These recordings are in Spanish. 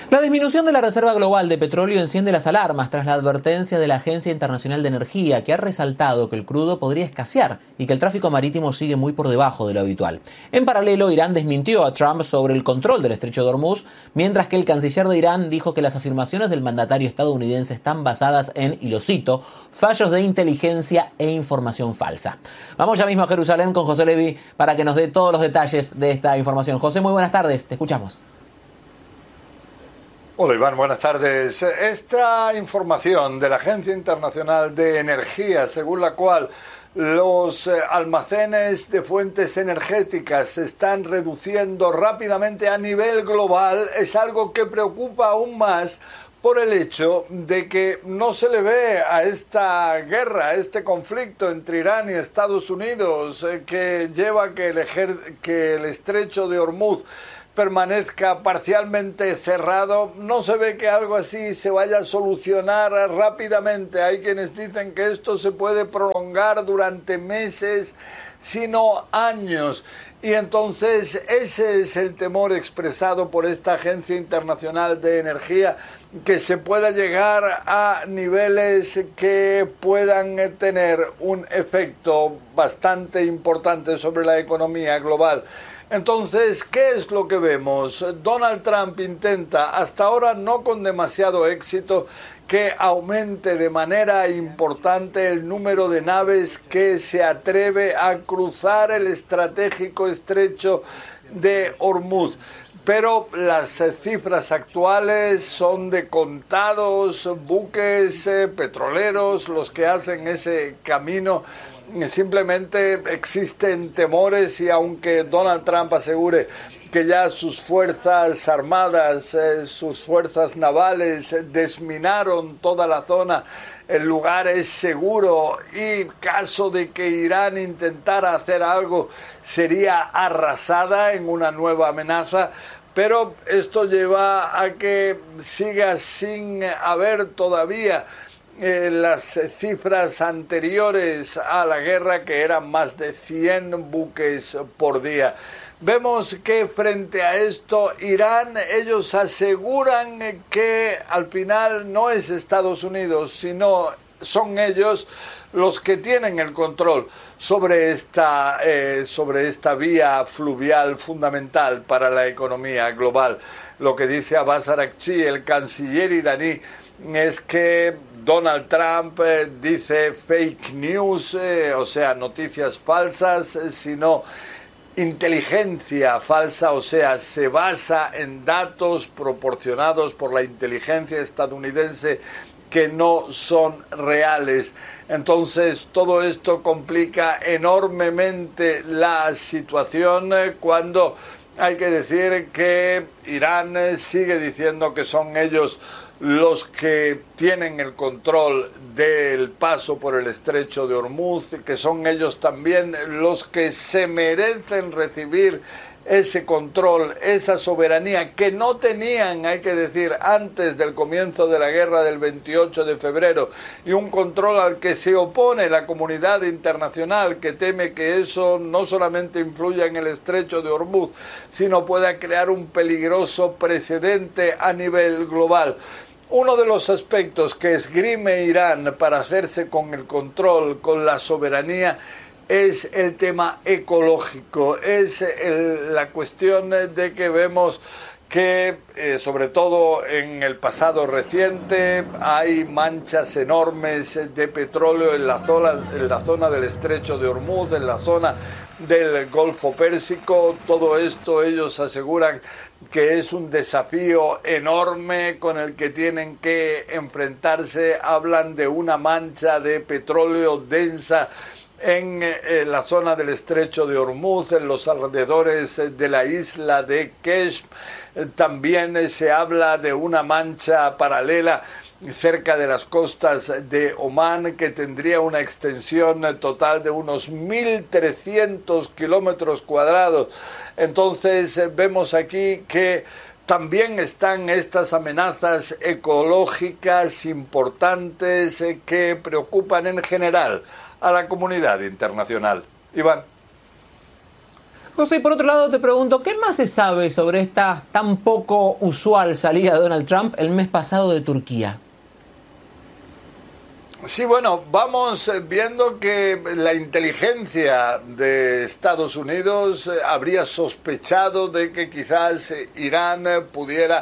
La disminución de la reserva global de petróleo enciende las alarmas tras la advertencia de la Agencia Internacional de Energía, que ha resaltado que el crudo podría escasear y que el tráfico marítimo sigue muy por debajo de lo habitual. En paralelo, Irán desmintió a Trump sobre el control del estrecho de Hormuz, mientras que el canciller de Irán dijo que las afirmaciones del mandatario estadounidense están basadas en, y lo cito, fallos de inteligencia e información falsa. Vamos ya mismo a Jerusalén con José Levi para que nos dé todos los detalles de esta información. José, muy buenas tardes, te escuchamos. Hola Iván, buenas tardes. Esta información de la Agencia Internacional de Energía, según la cual los almacenes de fuentes energéticas se están reduciendo rápidamente a nivel global, es algo que preocupa aún más por el hecho de que no se le ve a esta guerra, a este conflicto entre Irán y Estados Unidos, que lleva a que el estrecho de Hormuz permanezca parcialmente cerrado. No se ve que algo así se vaya a solucionar rápidamente. Hay quienes dicen que esto se puede prolongar durante meses, sino años. Y entonces ese es el temor expresado por esta Agencia Internacional de Energía, que se pueda llegar a niveles que puedan tener un efecto bastante importante sobre la economía global. Entonces, ¿qué es lo que vemos? Donald Trump intenta, hasta ahora no con demasiado éxito, que aumente de manera importante el número de naves que se atreve a cruzar el estratégico estrecho de Hormuz. Pero las cifras actuales son de contados buques petroleros los que hacen ese camino. Simplemente existen temores, y aunque Donald Trump asegure que ya sus fuerzas armadas, sus fuerzas navales desminaron toda la zona, el lugar es seguro, y caso de que Irán intentara hacer algo sería arrasada en una nueva amenaza. Pero esto lleva a que siga sin haber todavía las cifras anteriores a la guerra, que eran más de 100 buques por día. Vemos que frente a esto, Irán, ellos aseguran que al final no es Estados Unidos, sino son ellos los que tienen el control sobre esta vía fluvial fundamental para la economía global. Lo que dice Abbas Araghchi, el canciller iraní, es que Donald Trump dice fake news, o sea, noticias falsas, sino inteligencia falsa, o sea, se basa en datos proporcionados por la inteligencia estadounidense que no son reales. Entonces, todo esto complica enormemente la situación cuando hay que decir que Irán sigue diciendo que son ellos los que tienen el control del paso por el estrecho de Hormuz, que son ellos también los que se merecen recibir ese control, esa soberanía que no tenían, hay que decir, antes del comienzo de la guerra del 28 de febrero, y un control al que se opone la comunidad internacional, que teme que eso no solamente influya en el estrecho de Hormuz, sino pueda crear un peligroso precedente a nivel global. Uno de los aspectos que esgrime Irán para hacerse con el control, con la soberanía, es el tema ecológico, es la cuestión de que vemos que, sobre todo en el pasado reciente, hay manchas enormes de petróleo en la zona del estrecho de Hormuz, en la zona del Golfo Pérsico. Todo esto ellos aseguran que es un desafío enorme con el que tienen que enfrentarse. Hablan de una mancha de petróleo densa en la zona del estrecho de Hormuz, en los alrededores de la isla de Keshm. También se habla de una mancha paralela cerca de las costas de Omán, que tendría una extensión total de unos 1.300 kilómetros cuadrados. Entonces vemos aquí que también están estas amenazas ecológicas importantes que preocupan en general a la comunidad internacional. Iván. José, y por otro lado te pregunto, ¿qué más se sabe sobre esta tan poco usual salida de Donald Trump el mes pasado de Turquía? Sí, bueno, vamos viendo que la inteligencia de Estados Unidos habría sospechado de que quizás Irán pudiera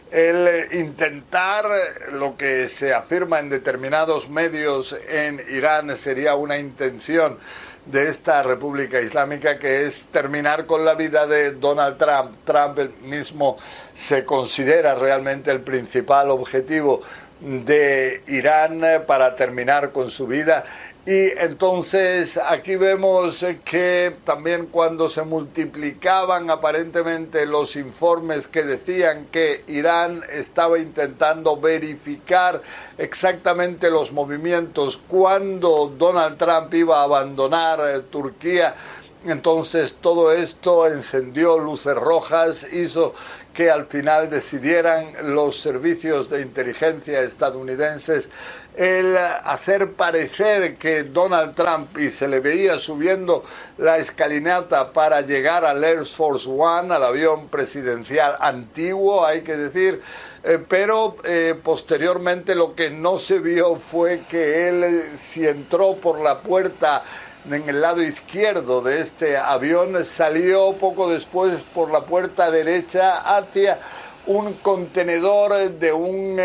intentar lo que se afirma en determinados medios en Irán sería una intención de esta República Islámica, que es terminar con la vida de Donald Trump. Trump mismo se considera realmente el principal objetivo de Irán para terminar con su vida. Y entonces aquí vemos que también cuando se multiplicaban aparentemente los informes que decían que Irán estaba intentando verificar exactamente los movimientos cuando Donald Trump iba a abandonar Turquía, entonces todo esto encendió luces rojas, hizo que al final decidieran los servicios de inteligencia estadounidenses el hacer parecer que Donald Trump, y se le veía subiendo la escalinata para llegar al Air Force One, al avión presidencial antiguo, hay que decir, pero posteriormente lo que no se vio fue que él, si entró por la puerta en el lado izquierdo de este avión, salió poco después por la puerta derecha hacia un contenedor de un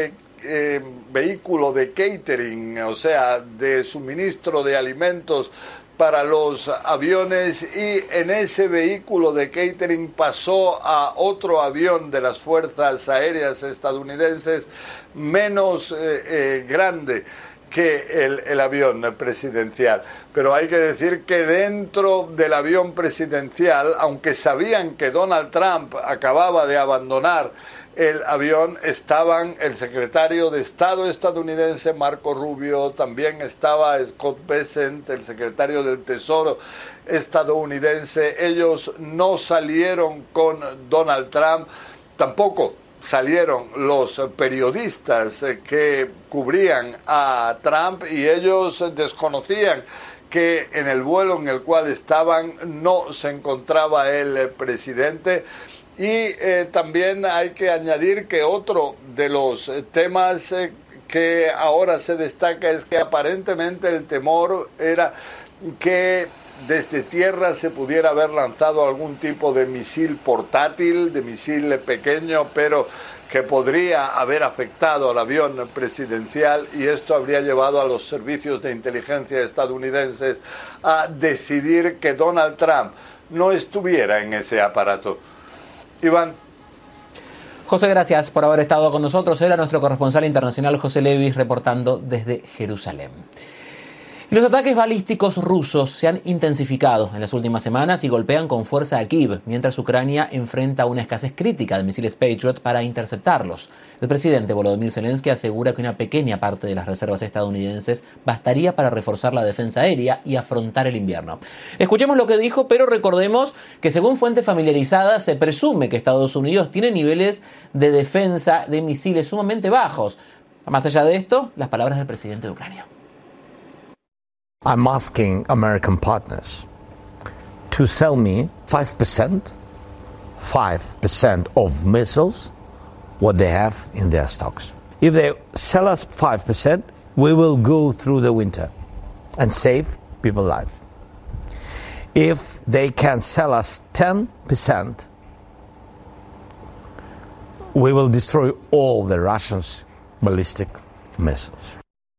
vehículo de catering, o sea, de suministro de alimentos para los aviones, y en ese vehículo de catering pasó a otro avión de las Fuerzas Aéreas estadounidenses menos grande que el avión presidencial. Pero hay que decir que dentro del avión presidencial, aunque sabían que Donald Trump acababa de abandonar el avión, estaban el secretario de Estado estadounidense Marco Rubio, también estaba Scott Bessent, el secretario del Tesoro estadounidense. Ellos no salieron con Donald Trump, tampoco salieron los periodistas que cubrían a Trump, y ellos desconocían que en el vuelo en el cual estaban no se encontraba el presidente. Y también hay que añadir que otro de los temas que ahora se destaca es que aparentemente el temor era que desde tierra se pudiera haber lanzado algún tipo de misil portátil, de misil pequeño, pero que podría haber afectado al avión presidencial, y esto habría llevado a los servicios de inteligencia estadounidenses a decidir que Donald Trump no estuviera en ese aparato. Iván. José, gracias por haber estado con nosotros. Era nuestro corresponsal internacional José Levis reportando desde Jerusalén. Los ataques balísticos rusos se han intensificado en las últimas semanas y golpean con fuerza a Kiev, mientras Ucrania enfrenta una escasez crítica de misiles Patriot para interceptarlos. El presidente Volodymyr Zelensky asegura que una pequeña parte de las reservas estadounidenses bastaría para reforzar la defensa aérea y afrontar el invierno. Escuchemos lo que dijo, pero recordemos que según fuentes familiarizadas se presume que Estados Unidos tiene niveles de defensa de misiles sumamente bajos. Más allá de esto, las palabras del presidente de Ucrania. I'm asking American partners to sell me 5% of missiles, what they have in their stocks. If they sell us 5%, we will go through the winter and save people's lives. If they can sell us 10%, we will destroy all the Russians' ballistic missiles.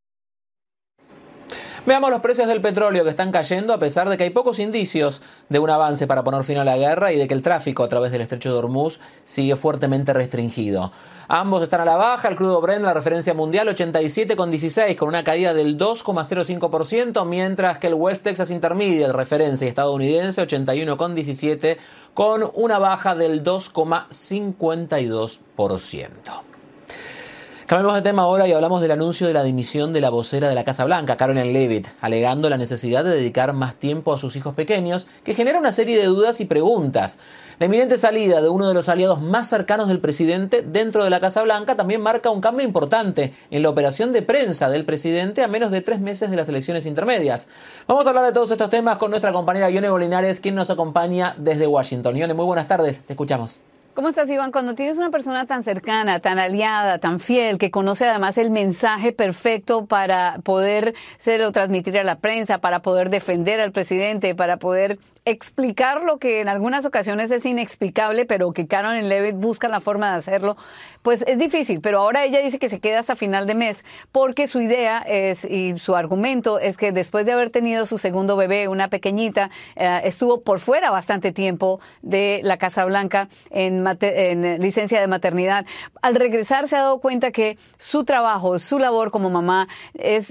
Veamos los precios del petróleo, que están cayendo a pesar de que hay pocos indicios de un avance para poner fin a la guerra y de que el tráfico a través del estrecho de Hormuz sigue fuertemente restringido. Ambos están a la baja. El crudo Brent, la referencia mundial, 87,16, con una caída del 2,05%, mientras que el West Texas Intermediate, referencia estadounidense, 81,17, con una baja del 2,52%. Cambiamos de tema ahora y hablamos del anuncio de la dimisión de la vocera de la Casa Blanca, Caroline Leavitt, alegando la necesidad de dedicar más tiempo a sus hijos pequeños, que genera una serie de dudas y preguntas. La inminente salida de uno de los aliados más cercanos del presidente dentro de la Casa Blanca también marca un cambio importante en la operación de prensa del presidente a menos de 3 meses de las elecciones intermedias. Vamos a hablar de todos estos temas con nuestra compañera Ione Bolinares, quien nos acompaña desde Washington. Ione, muy buenas tardes, te escuchamos. ¿Cómo estás, Iván? Cuando tienes una persona tan cercana, tan aliada, tan fiel, que conoce además el mensaje perfecto para poder transmitir a la prensa, para poder defender al presidente, para poder explicar lo que en algunas ocasiones es inexplicable, pero que Caroline Leavitt busca la forma de hacerlo, pues es difícil. Pero ahora ella dice que se queda hasta final de mes porque su idea y su argumento es que después de haber tenido su segundo bebé, una pequeñita, estuvo por fuera bastante tiempo de la Casa Blanca en licencia de maternidad. Al regresar se ha dado cuenta que su trabajo, su labor como mamá es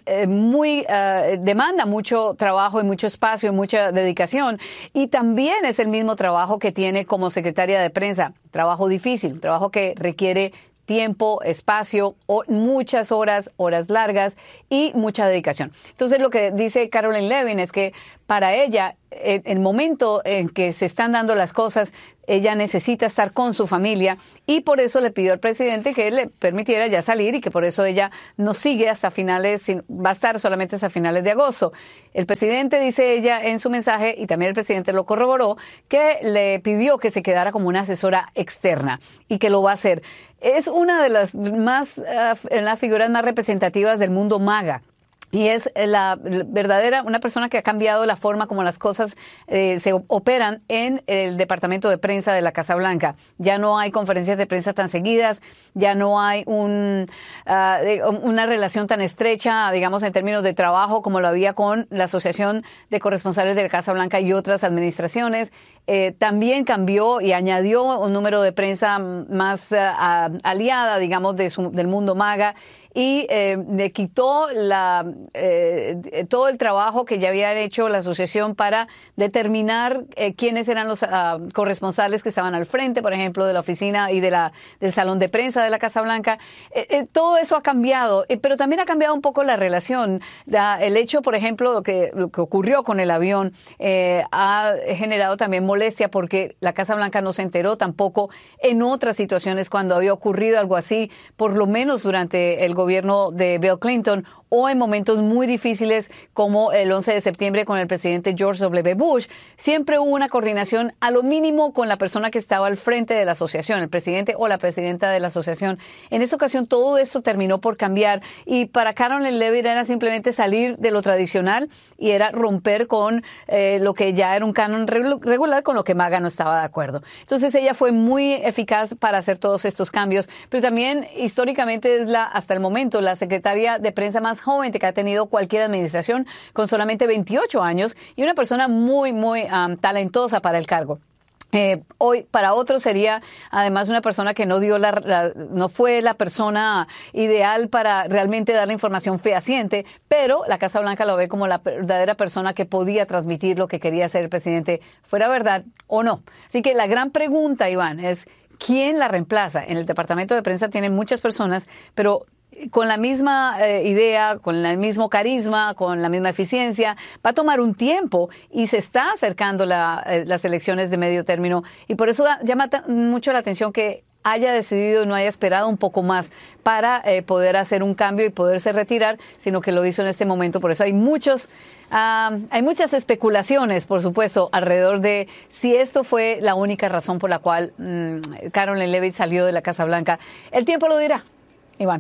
demanda mucho trabajo y mucho espacio y mucha dedicación. Y también es el mismo trabajo que tiene como secretaria de prensa. Trabajo difícil, trabajo que requiere tiempo, espacio, muchas horas largas y mucha dedicación. Entonces lo que dice Caroline Leavitt es que para ella, el momento en que se están dando las cosas, ella necesita estar con su familia y por eso le pidió al presidente que le permitiera ya salir y que por eso ella no sigue hasta finales, va a estar solamente hasta finales de agosto. El presidente, dice ella en su mensaje, y también el presidente lo corroboró, que le pidió que se quedara como una asesora externa y que lo va a hacer. Es una de las las figuras más representativas del mundo MAGA. Y es una persona que ha cambiado la forma como las cosas se operan en el departamento de prensa de la Casa Blanca. Ya no hay conferencias de prensa tan seguidas, ya no hay una relación tan estrecha, digamos, en términos de trabajo como lo había con la Asociación de Corresponsales de la Casa Blanca y otras administraciones. También cambió y añadió un número de prensa más aliada, digamos, del mundo MAGA. Y le quitó todo el trabajo que ya había hecho la asociación para determinar quiénes eran los corresponsales que estaban al frente, por ejemplo, de la oficina y del salón de prensa de la Casa Blanca. Todo eso ha cambiado, pero también ha cambiado un poco la relación. El hecho, por ejemplo, lo que ocurrió con el avión ha generado también molestia porque la Casa Blanca no se enteró tampoco en otras situaciones cuando había ocurrido algo así, por lo menos durante el gobierno de Bill Clinton o en momentos muy difíciles como el 11 de septiembre con el presidente George W. Bush. Siempre hubo una coordinación a lo mínimo con la persona que estaba al frente de la asociación, el presidente o la presidenta de la asociación. En esta ocasión todo esto terminó por cambiar y para Caroline Leavitt era simplemente salir de lo tradicional y era romper con lo que ya era un canon regular con lo que MAGA no estaba de acuerdo. Entonces ella fue muy eficaz para hacer todos estos cambios, pero también históricamente es hasta el momento la secretaria de prensa más joven que ha tenido cualquier administración, con solamente 28 años y una persona muy talentosa para el cargo. Hoy para otros sería además una persona que no fue la persona ideal para realmente dar la información fehaciente, pero la Casa Blanca lo ve como la verdadera persona que podía transmitir lo que quería hacer el presidente, fuera verdad o no. Así que la gran pregunta, Iván, es ¿quién la reemplaza? En el departamento de prensa tienen muchas personas, pero con la misma idea, con el mismo carisma, con la misma eficiencia, va a tomar un tiempo y se está acercando las elecciones de medio término y por eso llama mucho la atención que haya decidido y no haya esperado un poco más para poder hacer un cambio y poderse retirar, sino que lo hizo en este momento. Por eso hay muchas especulaciones, por supuesto, alrededor de si esto fue la única razón por la cual Caroline Leavitt salió de la Casa Blanca. El tiempo lo dirá, Iván.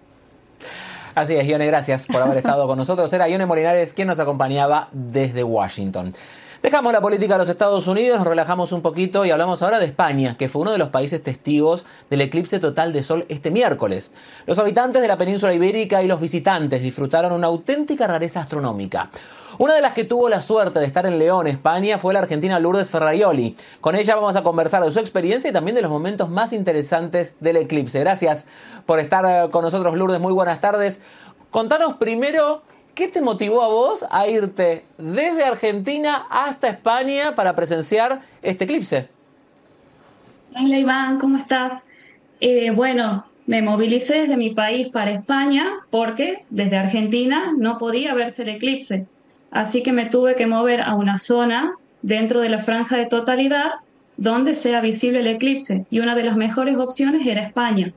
Así es, Ione, gracias por haber estado con nosotros. Era Ione Molinares quien nos acompañaba desde Washington. Dejamos la política de los Estados Unidos, nos relajamos un poquito y hablamos ahora de España, que fue uno de los países testigos del eclipse total de sol este miércoles. Los habitantes de la península ibérica y los visitantes disfrutaron una auténtica rareza astronómica. Una de las que tuvo la suerte de estar en León, España, fue la argentina Lourdes Ferraioli. Con ella vamos a conversar de su experiencia y también de los momentos más interesantes del eclipse. Gracias por estar con nosotros, Lourdes. Muy buenas tardes. Contanos primero, ¿qué te motivó a vos a irte desde Argentina hasta España para presenciar este eclipse? Hola Iván, ¿cómo estás? Bueno, Me movilicé desde mi país para España porque desde Argentina no podía verse el eclipse. Así que me tuve que mover a una zona dentro de la franja de totalidad donde sea visible el eclipse. Y una de las mejores opciones era España.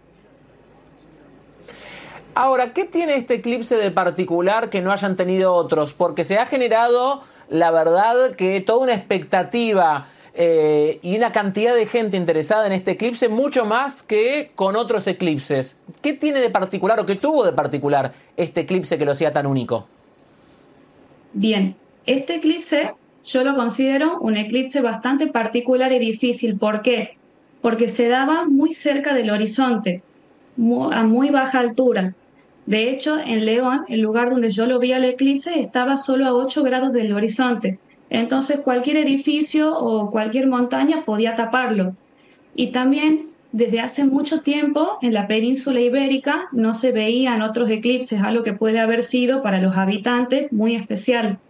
Ahora, ¿qué tiene este eclipse de particular que no hayan tenido otros? Porque se ha generado, la verdad, que toda una expectativa y una cantidad de gente interesada en este eclipse, mucho más que con otros eclipses. ¿Qué tiene de particular o qué tuvo de particular este eclipse que lo hacía tan único? Bien, este eclipse yo lo considero un eclipse bastante particular y difícil. ¿Por qué? Porque se daba muy cerca del horizonte, a muy baja altura. De hecho, en León, el lugar donde yo lo vi al eclipse, estaba solo a 8 grados del horizonte. Entonces, cualquier edificio o cualquier montaña podía taparlo. Y también, desde hace mucho tiempo, en la península ibérica no se veían otros eclipses, algo que puede haber sido para los habitantes muy especial.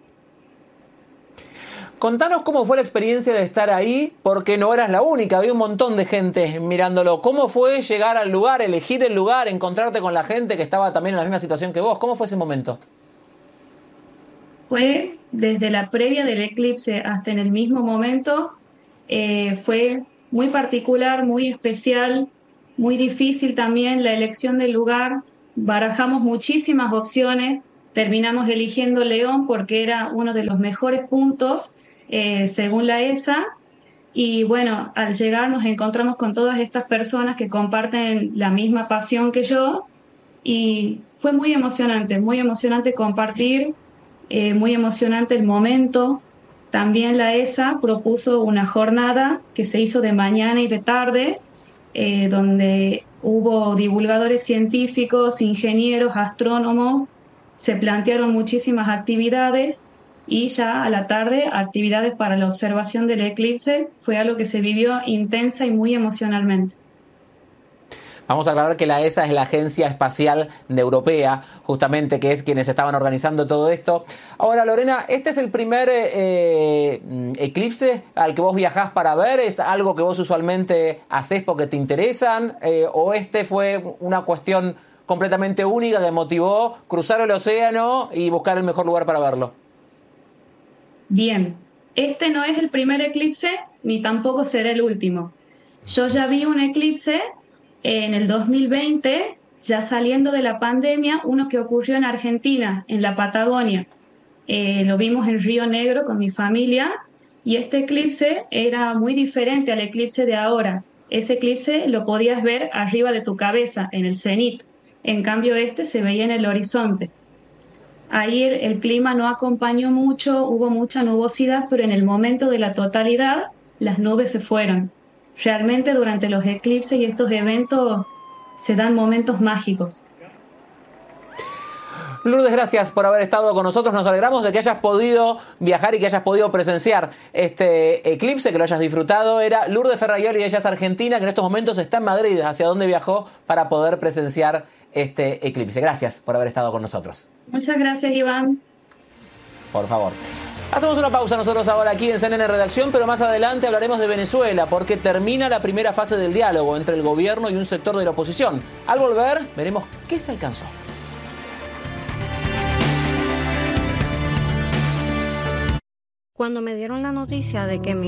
Contanos cómo fue la experiencia de estar ahí, porque no eras la única, había un montón de gente mirándolo. ¿Cómo fue llegar al lugar, elegir el lugar, encontrarte con la gente que estaba también en la misma situación que vos? ¿Cómo fue ese momento? Fue desde la previa del eclipse hasta en el mismo momento, fue muy particular, muy especial, muy difícil también la elección del lugar. Barajamos muchísimas opciones, terminamos eligiendo León porque era uno de los mejores puntos según la ESA. Y bueno, al llegar nos encontramos con todas estas personas que comparten la misma pasión que yo y fue muy emocionante compartir, muy emocionante el momento. También la ESA propuso una jornada que se hizo de mañana y de tarde, donde hubo divulgadores científicos, ingenieros, astrónomos, se plantearon muchísimas actividades y ya a la tarde actividades para la observación del eclipse. Fue algo que se vivió intensa y muy emocionalmente. Vamos a aclarar que la ESA es la Agencia Espacial Europea, justamente, que es quienes estaban organizando todo esto. Ahora, Lorena, ¿este es el primer eclipse al que vos viajás para ver? ¿Es algo que vos usualmente hacés porque te interesan? ¿O este fue una cuestión completamente única que motivó cruzar el océano y buscar el mejor lugar para verlo? Bien, este no es el primer eclipse ni tampoco será el último. Yo ya vi un eclipse en el 2020, ya saliendo de la pandemia, uno que ocurrió en Argentina, en la Patagonia. Lo vimos en Río Negro con mi familia y este eclipse era muy diferente al eclipse de ahora. Ese eclipse lo podías ver arriba de tu cabeza, en el cenit. En cambio, este se veía en el horizonte. Ahí el clima no acompañó mucho, hubo mucha nubosidad, pero en el momento de la totalidad las nubes se fueron. Realmente durante los eclipses y estos eventos se dan momentos mágicos. Lourdes, gracias por haber estado con nosotros. Nos alegramos de que hayas podido viajar y que hayas podido presenciar este eclipse, que lo hayas disfrutado. Era Lourdes Ferraioli, ella es argentina, que en estos momentos está en Madrid, hacia donde viajó para poder presenciar este eclipse. Gracias por haber estado con nosotros. Muchas gracias, Iván. Por favor. Hacemos una pausa nosotros ahora aquí en CNN Redacción, pero más adelante hablaremos de Venezuela, porque termina la primera fase del diálogo entre el gobierno y un sector de la oposición. Al volver, veremos qué se alcanzó. Cuando me dieron la noticia de que mi